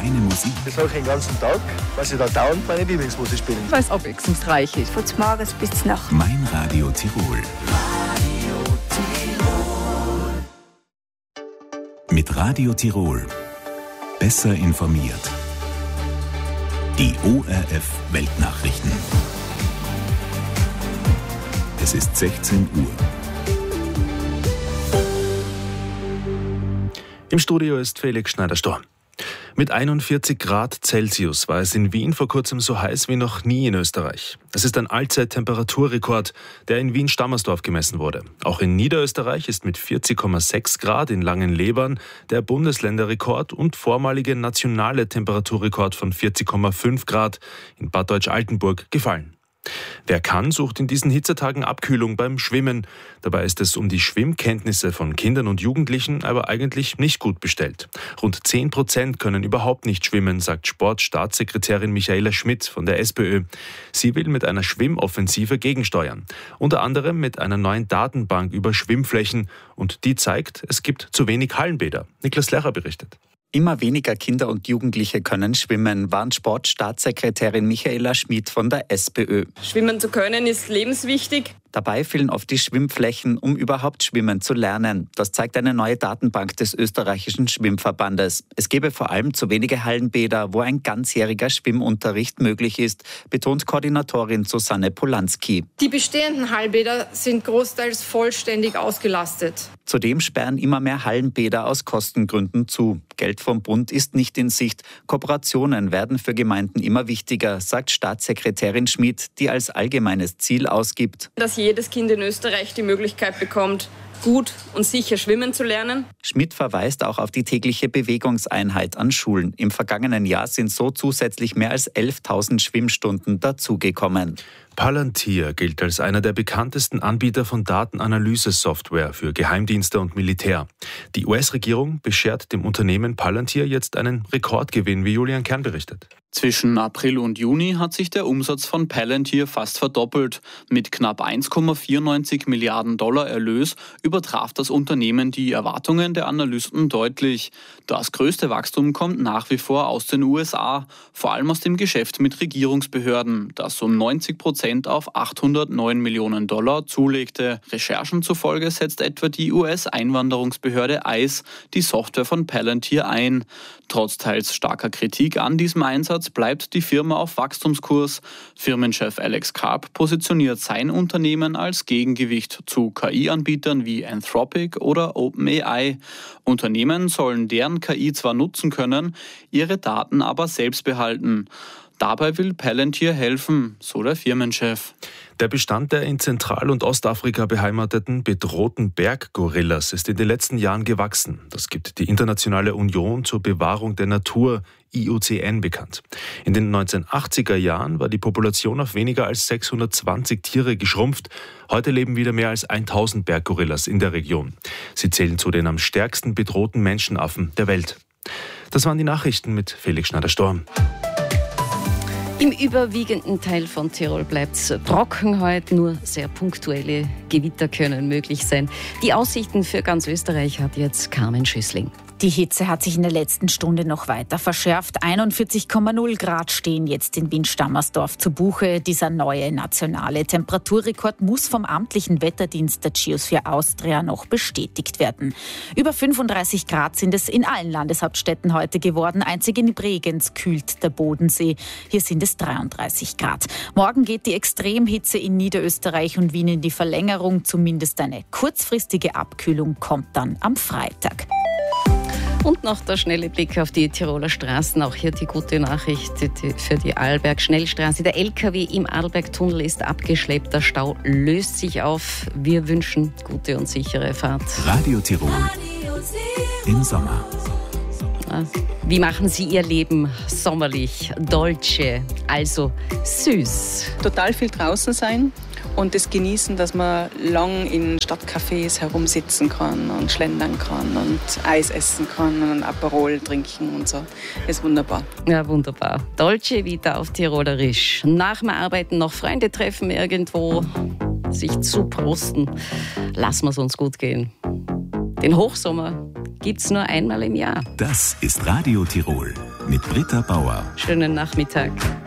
Meine Musik. Das mache ich den ganzen Tag, weil ich da dauernd meine Lieblingsmusik spielen. Weil es abwechslungsreich ist. Von morgens bis zur Nacht. Mein Radio Tirol. Mit Radio Tirol. Besser informiert. Die ORF Weltnachrichten. Es ist 16 Uhr. Im Studio ist Felix Schneider-Storm. Mit 41 Grad Celsius war es in Wien vor kurzem so heiß wie noch nie in Österreich. Es ist ein Allzeit-Temperaturrekord, der in Wien-Stammersdorf gemessen wurde. Auch in Niederösterreich ist mit 40,6 Grad in Langenlebern der Bundesländerrekord und vormalige nationale Temperaturrekord von 40,5 Grad in Bad Deutsch-Altenburg gefallen. Wer kann, sucht in diesen Hitzetagen Abkühlung beim Schwimmen. Dabei ist es um die Schwimmkenntnisse von Kindern und Jugendlichen aber eigentlich nicht gut bestellt. Rund 10% können überhaupt nicht schwimmen, sagt Sportstaatssekretärin Michaela Schmidt von der SPÖ. Sie will mit einer Schwimmoffensive gegensteuern. Unter anderem mit einer neuen Datenbank über Schwimmflächen. Und die zeigt, es gibt zu wenig Hallenbäder. Niklas Lercher berichtet. Immer weniger Kinder und Jugendliche können schwimmen, warnt Sportstaatssekretärin Michaela Schmidt von der SPÖ. Schwimmen zu können ist lebenswichtig. Dabei fehlen oft die Schwimmflächen, um überhaupt schwimmen zu lernen. Das zeigt eine neue Datenbank des österreichischen Schwimmverbandes. Es gebe vor allem zu wenige Hallenbäder, wo ein ganzjähriger Schwimmunterricht möglich ist, betont Koordinatorin Susanne Polanski. Die bestehenden Hallenbäder sind großteils vollständig ausgelastet. Zudem sperren immer mehr Hallenbäder aus Kostengründen zu. Geld vom Bund ist nicht in Sicht. Kooperationen werden für Gemeinden immer wichtiger, sagt Staatssekretärin Schmidt, die als allgemeines Ziel ausgibt, dass jedes Kind in Österreich die Möglichkeit bekommt, gut und sicher schwimmen zu lernen. Schmidt verweist auch auf die tägliche Bewegungseinheit an Schulen. Im vergangenen Jahr sind so zusätzlich mehr als 11.000 Schwimmstunden dazugekommen. Palantir gilt als einer der bekanntesten Anbieter von Datenanalyse-Software für Geheimdienste und Militär. Die US-Regierung beschert dem Unternehmen Palantir jetzt einen Rekordgewinn, wie Julian Kern berichtet. Zwischen April und Juni hat sich der Umsatz von Palantir fast verdoppelt. Mit knapp 1,94 Milliarden Dollar Erlös übertraf das Unternehmen die Erwartungen der Analysten deutlich. Das größte Wachstum kommt nach wie vor aus den USA, vor allem aus dem Geschäft mit Regierungsbehörden, das um 90% auf 809 Millionen Dollar zulegte. Recherchen zufolge setzt etwa die US-Einwanderungsbehörde ICE die Software von Palantir ein. Trotz teils starker Kritik an diesem Einsatz bleibt die Firma auf Wachstumskurs. Firmenchef Alex Karp positioniert sein Unternehmen als Gegengewicht zu KI-Anbietern wie Anthropic oder OpenAI. Unternehmen sollen deren KI zwar nutzen können, ihre Daten aber selbst behalten. Dabei will Palantir helfen, so der Firmenchef. Der Bestand der in Zentral- und Ostafrika beheimateten bedrohten Berggorillas ist in den letzten Jahren gewachsen. Das gibt die Internationale Union zur Bewahrung der Natur, IUCN, bekannt. In den 1980er Jahren war die Population auf weniger als 620 Tiere geschrumpft. Heute leben wieder mehr als 1000 Berggorillas in der Region. Sie zählen zu den am stärksten bedrohten Menschenaffen der Welt. Das waren die Nachrichten mit Felix Schneider-Storm. Im überwiegenden Teil von Tirol bleibt es trocken heute, nur sehr punktuelle Gewitter können möglich sein. Die Aussichten für ganz Österreich hat jetzt Carmen Schüssling. Die Hitze hat sich in der letzten Stunde noch weiter verschärft. 41,0 Grad stehen jetzt in Wien-Stammersdorf zu Buche. Dieser neue nationale Temperaturrekord muss vom amtlichen Wetterdienst der Geosphere Austria noch bestätigt werden. Über 35 Grad sind es in allen Landeshauptstädten heute geworden. Einzig in Bregenz kühlt der Bodensee. Hier sind es 33 Grad. Morgen geht die Extremhitze in Niederösterreich und Wien in die Verlängerung. Zumindest eine kurzfristige Abkühlung kommt dann am Freitag. Und noch der schnelle Blick auf die Tiroler Straßen. Auch hier die gute Nachricht für die Arlberg-Schnellstraße. Der LKW im Arlbergtunnel ist abgeschleppt. Der Stau löst sich auf. Wir wünschen gute und sichere Fahrt. Radio Tirol im Sommer. Wie machen Sie Ihr Leben sommerlich? Dolce, also süß. Total viel draußen sein und das genießen, dass man lang in Stadtcafés herumsitzen kann und schlendern kann und Eis essen kann und ein Aperol trinken und so. Das ist wunderbar. Ja, wunderbar. Dolce Vita auf Tirolerisch. Nach dem Arbeiten noch Freunde treffen irgendwo, sich zuprosten. Lassen wir es uns gut gehen. Den Hochsommer gibt es nur einmal im Jahr. Das ist Radio Tirol mit Britta Bauer. Schönen Nachmittag.